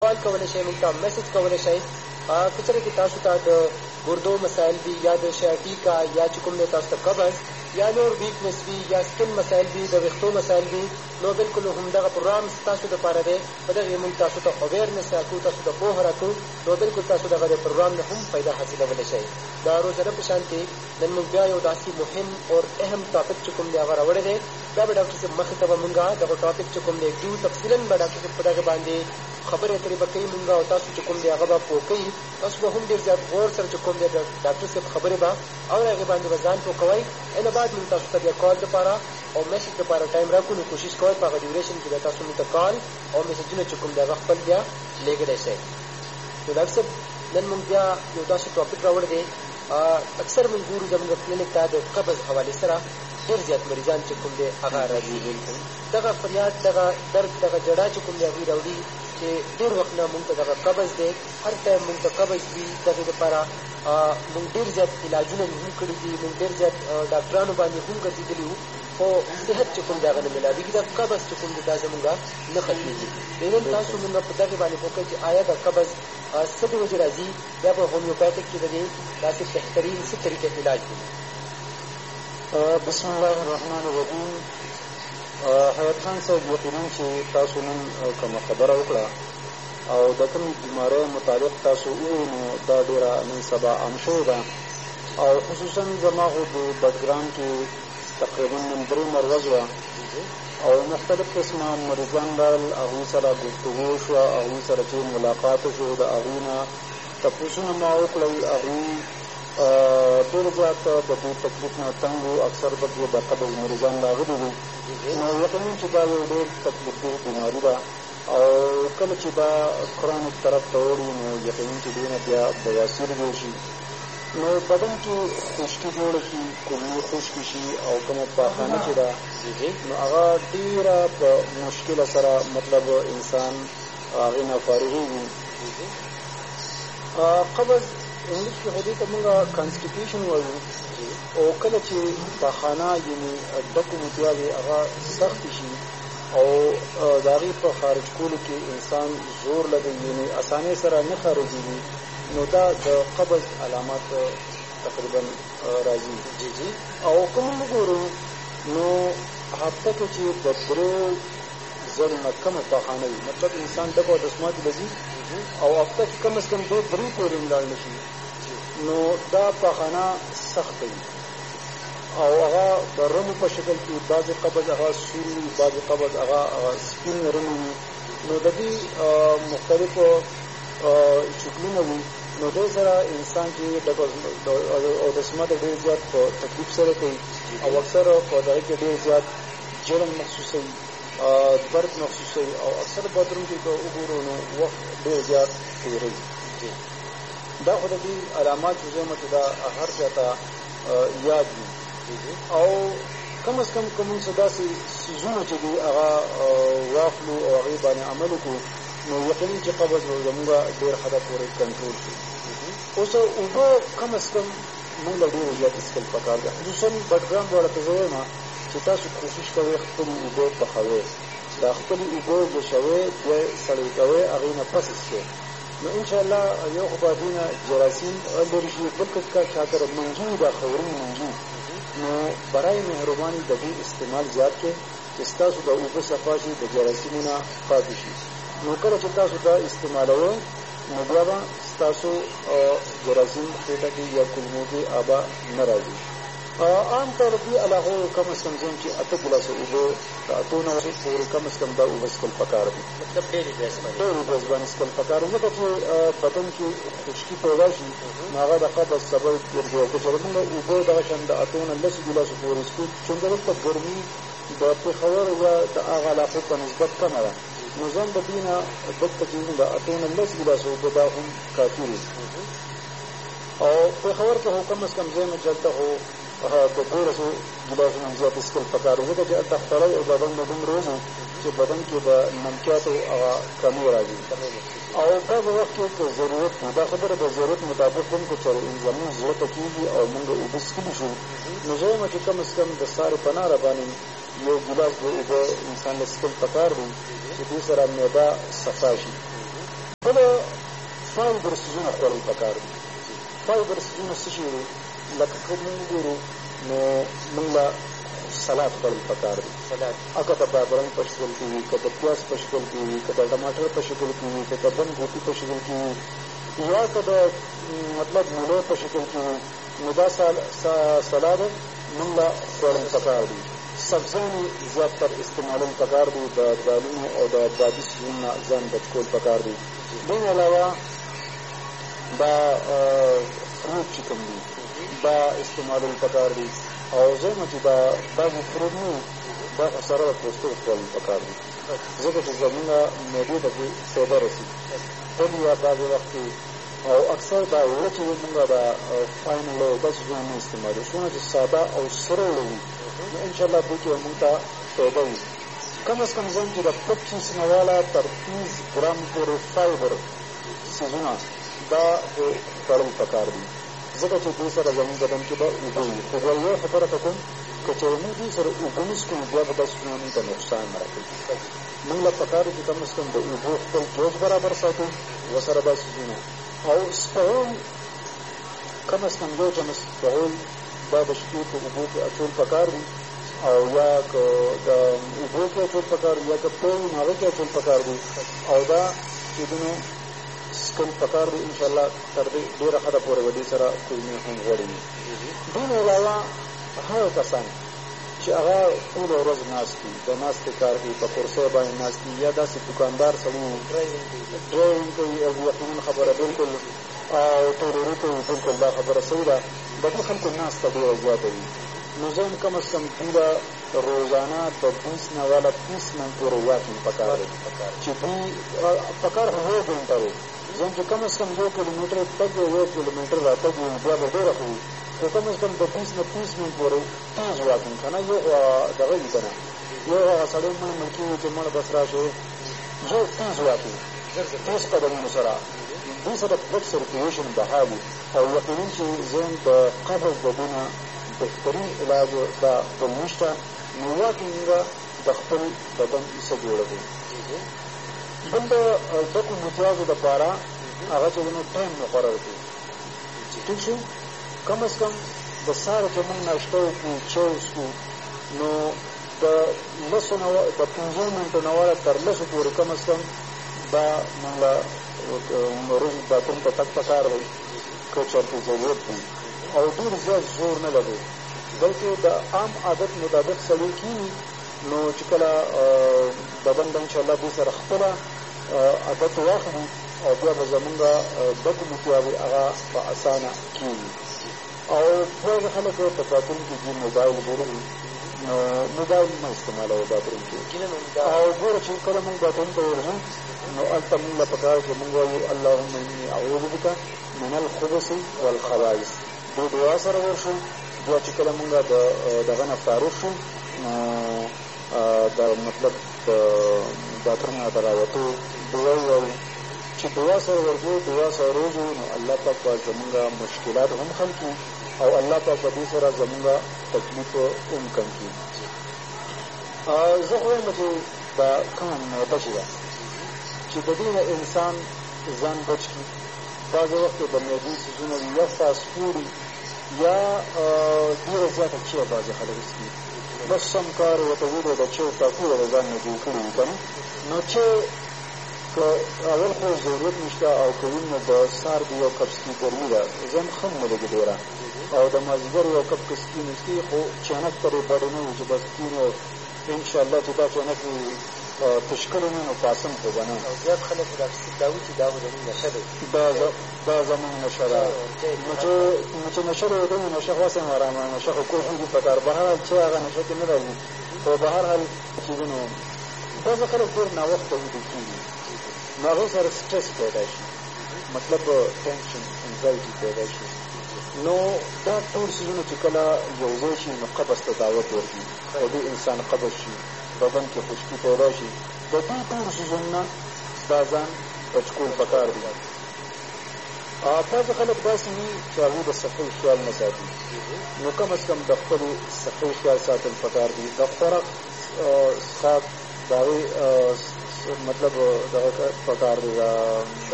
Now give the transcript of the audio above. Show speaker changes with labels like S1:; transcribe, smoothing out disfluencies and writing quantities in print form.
S1: کال کولی شئ، موږ ته میسج کولی شئ. که چېرې کې تاسو ته د ګردو مسایل وي یا د شیاټیکا یا چې کوم دی تاسو ته قبض یا نور ویکنس وي یا سکن مسایل وي، د ویښتو مسایل وي، نو بلکل همدغه پروګرام ستاسو دپاره دی. په دغې موږ تاسو ته اویرنس راکړو، تاسو ته پوهه راکړو، نو بلکل تاسو دغه د پروګرام نه هم فایده حاصلولی شئ. د روزانه په شان کې نن موږ بیا یو داسې مهم او اهم ټاپک چې کوم دی هغه راوړی دی. بیا به ډاکټر صاحب مخې ته به مونږ دغه ټاپک چې کوم دی ډیو تفصیلا به ډاکټر صاحب په دغه باندې خبرې اترې به کوي مونږ، او تاسو چې کوم دی هغه به پوه کوي. تاسو به هم ډېر زیات غور سره چې کوم دی ډاکټر صاحب خبرې به او هغې باندې به ځان پوه کوئ. نه بعد مونږ تاسو ته بیا کال دپاره او میسج دپاره ټایم راکړو، نو کوشش کوئ په هغه ډیوریشن کې به تاسو مونږ ته کال او میسجونه چې کوم دی هغه خپل بیا لېږلی شئ. نو ډاکټر صاحب نن مونږ بیا یو داسې ټاپک راوړی دی. اکثر مونږ ګورو زموږ کلینک ته د قبض حوالې سره ډېر زیات مریضان چې کوم دی هغه راځي. دغه فریاد، دغه درد، دغه جړا چې کوم دی هغوی راوړي چې ډېر وخت نه مونږ ته دغه قبض دی، هر ټایم مونږ ته قبض وي. دغې دپاره مونږ ډېر زیات علاجونه هم کړي دي، مونږ ډېر زیات ډاکټرانو باندې هم ګرځېدلي وو، خو صحت چې کوم دی هغه نه ملاوېږي. دا قبض چې کوم دی دا زمونږ نه ختمېږي. نن تاسو مونږ په دغې باندې پوه کړئ چې آیا دا قبض څه د وجې راځي، یا په هومیوپیتک کې د دې داسې بهترین څه طریقې علاج دي؟
S2: بسم الله الرحمن الرحیم. حیات خان صاحب، یقینا چې تاسو نن کومه خبره وکړه او د کومې بیمارۍ متعلق تاسو ووایئ، نو دا ډېره نن سبا عام شوې ده، او خصوصا زما خو د بډګرام کې تقریبا نن درېیمه ورځ وه او مختلف قسمه مریضان رال، هغوی سره ګفتګو شوه، هغوی سره چې ملاقات شو، د هغوی نه تپوسونه ما وکړل. هغوی ډېر زیات د دې تکلیف نه تنګ وو، اکثر پکې د قبض مریضان راغلي دي. نو یقیني چې دا یو ډېر تکلیفي بیماري ده، او کله چې دا کرونیک طرف ته وړي نو یقیني چې دې نه بیا بواسیر جوړ شي، نو بدن کې خشکي جوړه شي، کولمې خشکې شي، او کومه پاخانه چې ده نو هغه ډېره په مشکله سره مطلب انسان هغې نه فارغېږي. قبض انګلیش کې خو دې ته مونږ کانسټیپیشن وایو، او کله چې پاخانه یعنې ډکو متیاوې هغه سختې شي او د هغې په خارج کولو کې انسان زور لګوي، یعنې اسانۍ سره نه خارجېږي، نو دا د قبض علامات تقریبا راځي. او که موږ وګورو نو هفته کې چې د 3 ځلو نه کمه پاخانه وي، مطلب انسان ډکو او دسمات لګي او هفته کې کم از کم 2-3 پورې ولاړ نه شي، نو دا پاخانه سخته وي، او هغه د رمو په شکل کې بعضې قبض هغه سور وي، بعضې قبض هغه سپین رمې وي، نو د دې مختلفو شکلونه وي. نو دې سره انسان چې او دسمات ډېر زیات په تکلیف سره کوي، او اکثر په دغه کې ډېر زیات جلن محسوسوي، درد محسوسوي، او اکثر باتروم کې که وګورو نو وخت ډېر زیات تېروي. دا خو د دې علامات چې زما چې دا هر چا ته یاد وي، او کم از کم که موږ څه داسې څیزونه چې دي هغه واخلو او هغې باندې عمل وکړو، نو یقیني چې قبض به زموږ ډېر حده پورې کنټرول شي. اوس اوبه کم از کم موږ له ډېرو زیات څښل پکار ده، خصوصا بډګرام واړه ته زه وایم چې تاسو کوشش کوئ خپلې اوبه پخوئ، دا خپلې اوبه جوشوئ، بیا سړې کوئ، هغې نه پس څښئ، نو انشاءالله یو خو به هغې نه جراثیم لرې شي، بل که چا سره منجي دا خوري منجي، نو برای مهرباني د دې استعمال زیات کړئ چې ستاسو د اوبه صفا شي، د جراثیمو نه پاکې شي. نو کله چې تاسو دا استعمالوئ نو بیا به ستاسو جراثیم خېټه کې یا کولمو کې آبه نه راځي. عام طور دې علاقو کم از کم زم چې 8 ګلاسه اوبه د 8 نه پورې کم از کم دا اوبه څښل پکار دي،
S1: مطلب ډېرې
S2: ورځ باندې څښل پکار دي، ځکه چې بدن کې خشکي پیدا شي نو هغه د قبض سبب ګرځي. که چېرې موږ اوبه دغه شان د 8 نه 10 ګلاسو پورې څښو، چونکه دلته ګرمي د پېښور یا د هغه علاقو په نسبت کمه ده، نو ځان د دې نه دلته چې د 8 نه 10 ګلاسه اوبه دا هم کافي دي. او پېښور کې خو کم از کم ځای مې چې هلته خو د 12 ګلاسو نه زیات څښل پکار وي، ځکه چې هلته ختړی او بدن د دومره وي چې بدن کې د نمکیاتو هغه کمي راځي. او بعض وخت کې که ضرورت وي، دا خبره د ضرورت مطابق هم که چېرې زموږ زړه ته کېږي او موږ اوبه څښلي شو، نو زه وایم چې کم از کم د سارې په ناره باندې یو ګلاس د اوبه انسان له څښل پکار دی چې دې سره معده صفا شي. فایبر سیزونه خوړل پکار دي. فایبر سیزونه څه شي دي؟ لکه که موږ وګورو نو موږ له سلاد خوړل پکار دي. که د بادرنګ په شکل کې وي، که د پیاز په شکل کې وي، که د ټماټر په شکل کې وي، که د بند ګوټي په شکل کې وي، یا که د مطلب مولی په شکل کې وي، نو دا سلاد موږ له خوړل پکار دي. سبزیانې زیات تر استعمالول پکار دي. د دالونو او د بادي سیزونو نه ځان بچ کول پکار دي. دې نه علاوه دا فروټ چې کوم دي دا استعمالول پکار دي. او زما چې دا بعضې فروټ نه وي دا خو سره د پوستو خوړل پکار دي، ځکه چې زمونږ معدې ته پرې فایده رسي. تل یا بعضې وخت کې او اکثر دا اوړه چې وي مونږ دا فاین اوړه دا څیزونه نه استعمالوو. څومره چې ساده او سره اوړه وي نو انشاءالله دې کې به مونږ ته فایده وي. کم از کم زم چې د 25 نه والا تر 30 ګرام پورې فایبر څیزونه دا خوړل پکار دي، ځکه چې دې سره زموږ بدن کې به اوبه وي. خو بیا یوه خبره ته کوم، که چېرې موږ دې سره اوبه نڅکو نو بیا به دا څیزونه مونږ ته نقصان نه راکوي. موږ له پکار دي چې کم از کم د اوبو خپل ډوز برابر ساتو ورسره دا څیزونه. او سپهول کم از کم یو چمچ سپهول دا د شپې په اوبو کې اچول پکار دي، او یا که د اوبو کې اچول پکار دي، یا که په نو هغه کې اچول پکار دي، او دا چیزونه سکل پکار دي. انشاءالله تر دې ډېره حده پورې به دې سره کولمې هم غوړې وي. دې نه علاوه هغه کسان چې هغه ټوله ورځ ناست وي، د ناستې کار کوي، په کرسۍ باندې ناست وي، یا داسې دوکاندار سړي وي ډرایوینګ کوي، او یقینا خبره بالکل او ټوروري کوي، بالکل دا خبره صحیح ده. د دې خلکو ناسته ډېره زیاته وي. نو زه هم کم از کم دوی روزانه د 20 نه والا 30 منټ پورې واکینګ پکار دی، چې دوی پکار خو 1 ګنټه وي. زه چې کم از کم 2 کیلومتر تګ وي، 1 کیلومتر راتګ وي، بیا به ډېره ښه وي. خو کم از کم د 20 نه 30 منټ پورې تیز واکینګ که نه یو دغه وي که نه یو هغه سړی مړ کېږي چې مړ بس راشي، یو تیز واکینګ تیز قدمونو سره دې سره بلډ سرکولیشن بحال وي. او یقینا چې ذهن د قبض د دې نه بهترین علاج دا بل نشته. نو واکینګ د خپل بدن حصه جوړوي. بل د ډکو متیازو دپاره هغه چې نو ټایم مقرر کړي. ټیک شو، کم از کم د سهار چې موږ ناشته وکړو، چای وڅښو، نو د 15 منټو نه واله تر 10 پورې کم از کم دا موږ له روز باتروم ته تګ پکار دی، که چېرته ضرورت وي. او ډېر زیات زور نه لګوي، بلکې د عام عادت مطابق سړی کېږي، نو چې کله بدن به انشاءالله دې سره خپله عادت واخلي، او بیا به زمونږ ډکو متیاوې هغه په اسانه کېږي. او بعضې خلک په باتروم کې ځي موبایل ګوري، نو موبایل مه استعمالوه باتروم کې. او ګوره چې کله مونږ باتروم ته ورځو نو هلته مونږ له پکار چې مونږ وایو اللهم اني اعوذ بک من الخبث والخبائث. دې دعا سره ورشو. بیا چې کله مونږ د دغه نه فارغ شو نو د مطلب د باتروم نه د راوتو دعا ووایو. چې دعا سره ورځو، دعا سره روزو، نو الله پاک به زمونږ مشکلات هم حل کړي، او الله پاک به دې سره زمونږ تکلیف هم کم کړي. زه خو وایم چې دا کومه معده چې ده چې د دې نه انسان ځان بچ کړي. بعضې وخت د معدې څیزونه وي، یا فاسټ فوډ یا ډېره زیاته چای بعضې خلک څښي. بس سم کار ورته ویلې د چای ټاکوله د ځان نه جوړ کړي وي که نه. نو چای که اول خو ضرورت نشته، او که وي نو د سهار د یو کپ سکي ګرمي ده، ځان ښه نه لګي ډېره، او د مازدیګر یو کپ که سکي نسکي، خو چانک پرې بډې نه وي چې بس سکي نو انشاءالله چې دا چانک تشکلو نه نو پاسم خو به نه.
S1: او زیات خلک دا وایي چې دا خو زموږ نشه دی،
S2: دا زموږ نشه ده. نو چې نشه دی دی نشه خلاص یم ارامه نشه خو کول هم دي پکار. بهرحال چې هغه نشه کې نه راځي، خو بهرحال چیزونو بعضې خلک ډېر ناوخته ویده کېږي، نو هغې سره سټرس پیدا شي، مطلب ټینشن انزایټي پیدا شي. نو دا ټول څیزونه چې کله یو ځای شي نو قبض ته دعوت ورکړي، او دې انسان قبض شي، بدن کې خشکي پیدا شي. د دې ټولو څیزونو نه دا ځان بچ کول پکار دي. بعضې خلک داسې وي چې هغوی د صحي خیال نه ساتي، نو کم از کم د خپلې صحي خیال ساتل پکار دي. د خوراک څښاک د هغې مطلب دغه پکار دی،